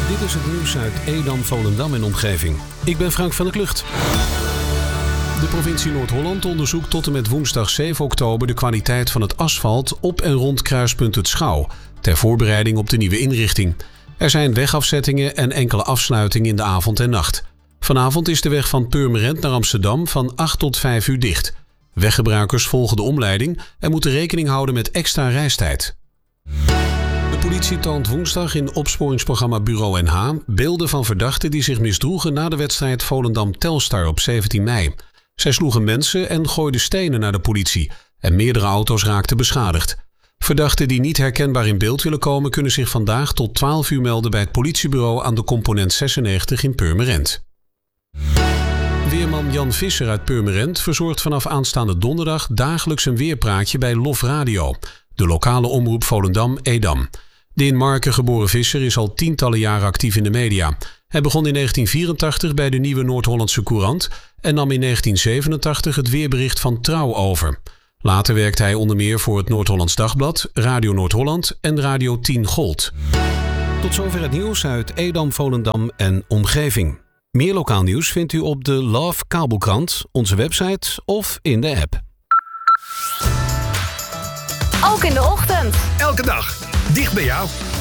Dit is het nieuws uit Edam, Volendam en omgeving. Ik ben Frank van der Klucht. De provincie Noord-Holland onderzoekt tot en met woensdag 7 oktober de kwaliteit van het asfalt op en rond kruispunt Het Schouw, ter voorbereiding op de nieuwe inrichting. Er zijn wegafzettingen en enkele afsluitingen in de avond en nacht. Vanavond is de weg van Purmerend naar Amsterdam van 8 tot 5 uur dicht. Weggebruikers volgen de omleiding en moeten rekening houden met extra reistijd. De politie toont woensdag in opsporingsprogramma Bureau NH beelden van verdachten die zich misdroegen na de wedstrijd Volendam-Telstar op 17 mei. Zij sloegen mensen en gooiden stenen naar de politie en meerdere auto's raakten beschadigd. Verdachten die niet herkenbaar in beeld willen komen kunnen zich vandaag tot 12 uur melden bij het politiebureau aan de component 96 in Purmerend. Weerman Jan Visser uit Purmerend verzorgt vanaf aanstaande donderdag dagelijks een weerpraatje bij LOF Radio, de lokale omroep Volendam-Edam. De in Marken geboren Visser is al tientallen jaren actief in de media. Hij begon in 1984 bij de Nieuwe Noord-Hollandse Courant en nam in 1987 het weerbericht van Trouw over. Later werkte hij onder meer voor het Noord-Hollands Dagblad, Radio Noord-Holland en Radio 10 Gold. Tot zover het nieuws uit Edam, Volendam en omgeving. Meer lokaal nieuws vindt u op de Love Kabelkrant, onze website of in de app. Ook in de ochtend. Elke dag, dicht bij jou.